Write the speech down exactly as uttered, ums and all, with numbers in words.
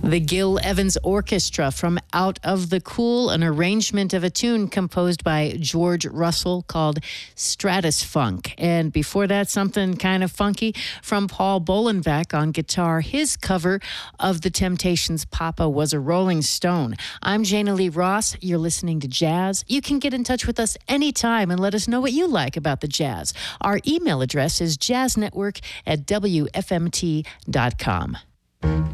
The Gil Evans Orchestra from Out of the Cool, an arrangement of a tune composed by George Russell called Stratus Funk. And before that, something kind of funky from Paul Bolenbach on guitar, his cover of The Temptations' Papa Was a Rolling Stone. I'm Jana Lee Ross. You're listening to Jazz. You can get in touch with us anytime and let us know what you like about the jazz. Our email address is jazznetwork at w f m t dot com.